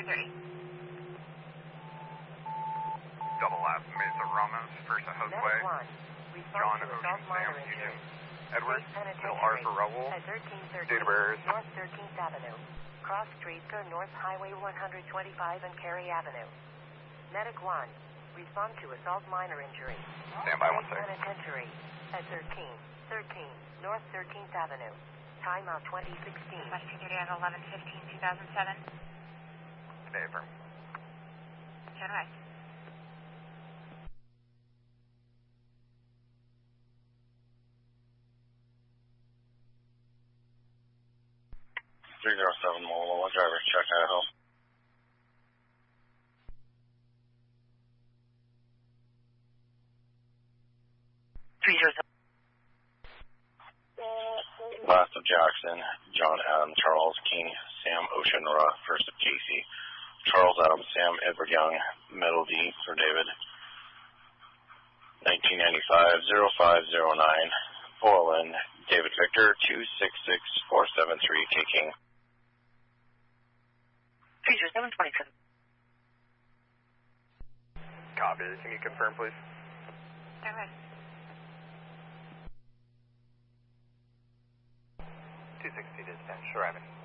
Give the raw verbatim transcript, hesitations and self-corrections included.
three. Double F, Mesa Ramos, First Josue, John Ocean Sam Union, Edward, Bill Arthur Rowell, date of birth. North thirteenth Avenue. Cross Street to North Highway one twenty-five and Cary Avenue. Medic one, respond to assault minor injury. Stand by one second. Penitentiary at thirteen thirteen North thirteenth Avenue. Timeout twenty sixteen. Western Duty at eleven fifteen two thousand seven. Day affirm. Stand by. three zero seven Mobile, driver, check Idaho. three zero seven. Last of Jackson, John Adam, Charles King, Sam Ocean Ra, first of Casey, Charles Adam, Sam Edward Young, Middle D for David. nineteen ninety-five oh five oh nine, Portland, David Victor, two six six four seven three, K King. three zero seven twenty-seven. Copy. Can you confirm, please? Stand by. two sixty to ten, sure, Avenue.